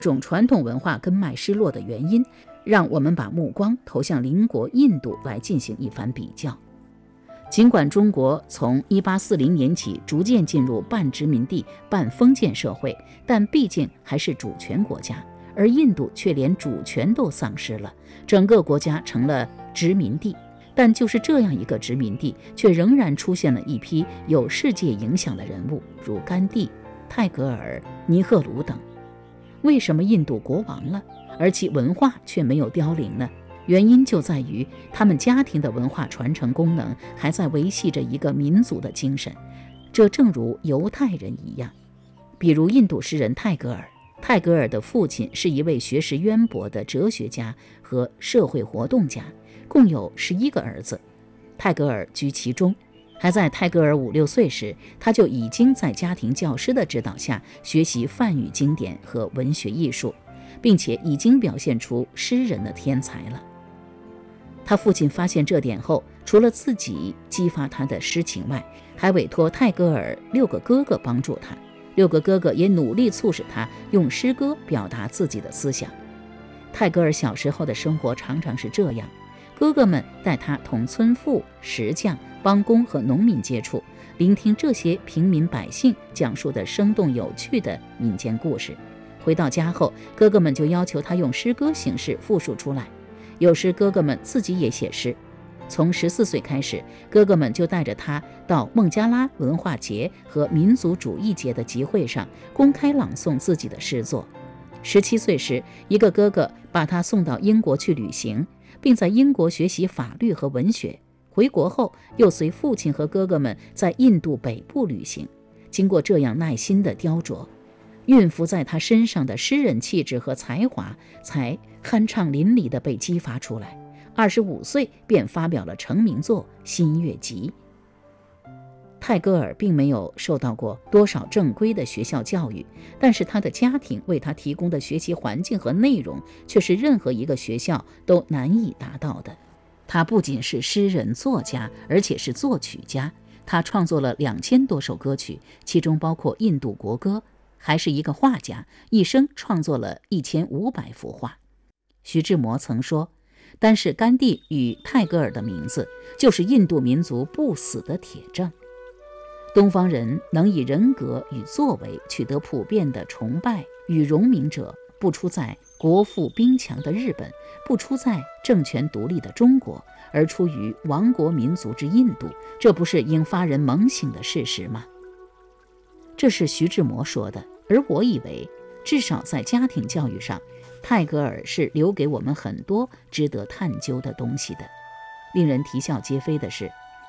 种传统文化根脉失落的原因，让我们把目光投向邻国印度来进行一番比较。尽管中国从1840年起逐渐进入半殖民地半封建社会，但毕竟还是主权国家，而印度却连主权都丧失了，整个国家成了殖民地。但就是这样一个殖民地，却仍然出现了一批有世界影响的人物，如甘地、泰戈尔、尼赫鲁等。为什么印度国亡了，而其文化却没有凋零呢？原因就在于他们家庭的文化传承功能还在维系着一个民族的精神，这正如犹太人一样。比如印度诗人泰戈尔，泰戈尔的父亲是一位学识渊博的哲学家和社会活动家，共有11个儿子，泰戈尔居其中。还在泰戈尔5、6岁时，他就已经在家庭教师的指导下学习梵语经典和文学艺术，并且已经表现出诗人的天才了。他父亲发现这点后，除了自己激发他的诗情外，还委托泰戈尔6个哥哥帮助他，6个哥哥也努力促使他用诗歌表达自己的思想。泰戈尔小时候的生活常常是这样，哥哥们带他同村妇、石匠、帮工和农民接触，聆听这些平民百姓讲述的生动有趣的民间故事。回到家后，哥哥们就要求他用诗歌形式复述出来，有时哥哥们自己也写诗。从14岁开始，哥哥们就带着他到孟加拉文化节和民族主义节的集会上公开朗诵自己的诗作。17岁时，一个哥哥把他送到英国去旅行，并在英国学习法律和文学。回国后，又随父亲和哥哥们在印度北部旅行。经过这样耐心的雕琢，蕴伏在他身上的诗人气质和才华才酣畅淋漓地被激发出来。25岁便发表了成名作《新月集》。泰戈尔并没有受到过多少正规的学校教育，但是他的家庭为他提供的学习环境和内容却是任何一个学校都难以达到的。他不仅是诗人作家，而且是作曲家，他创作了2000多首歌曲，其中包括印度国歌，还是一个画家，一生创作了1500幅画。徐志摩曾说，单是甘地与泰戈尔的名字，就是印度民族不死的铁证。东方人能以人格与作为取得普遍的崇拜与荣名者，不出在国富兵强的日本，不出在政权独立的中国，而出于亡国民族之印度，这不是应发人猛省的事实吗？这是徐志摩说的，而我以为至少在家庭教育上，泰戈尔是留给我们很多值得探究的东西的。令人啼笑皆非的是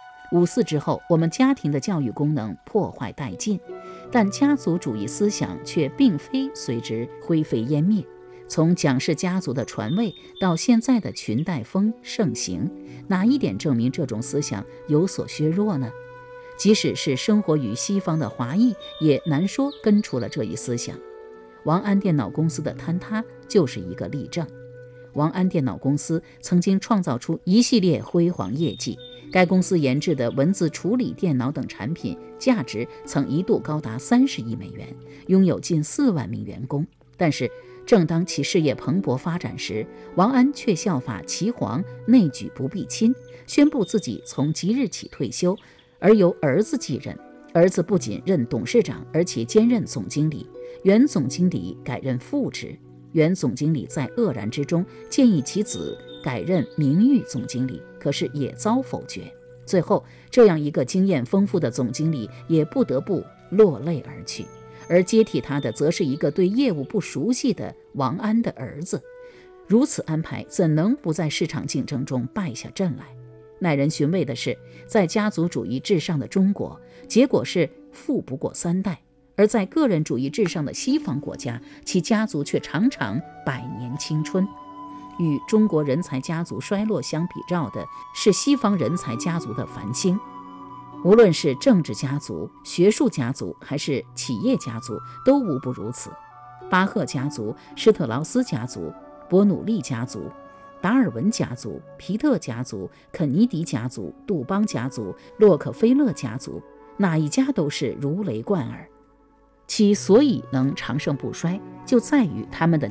，54之后，我们家庭的教育功能破坏殆尽，但家族主义思想却并非随之灰飞烟灭。从蒋氏家族的传位到现在的裙带风盛行，哪一点证明这种思想有所削弱呢？即使是生活于西方的华裔，也难说根除了这一思想。王安电脑公司的坍塌就是一个例证。王安电脑公司曾经创造出一系列辉煌业绩，该公司研制的文字处理电脑等产品价值曾一度高达30亿美元，拥有近4万名员工。但是正当其事业蓬勃发展时，王安却效法齐皇，内举不避亲，宣布自己从即日起退休，而由儿子继任。儿子不仅任董事长，而且兼任总经理，原总经理改任副职。原总经理在愕然之中建议其子改任名誉总经理，可是也遭否决。最后，这样一个经验丰富的总经理也不得不落泪而去，而接替他的则是一个对业务不熟悉的王安的儿子。如此安排怎能不在市场竞争中败下阵来？耐人寻味的是，在家族主义至上的中国，结果是富不过3代，而在个人主义至上的西方国家，其家族却常常百年青春。与中国人才家族衰落相比照的是西方人才家族的繁兴。无论是政治家族、学术家族还是企业家族，都无不如此。巴赫家族、施特劳斯家族、伯努利家族、达尔文家族、皮特家族、肯尼迪家族、杜邦家族、洛克菲勒家族，哪一家都是如雷贯耳。 其所以能长盛不衰，就在于他们的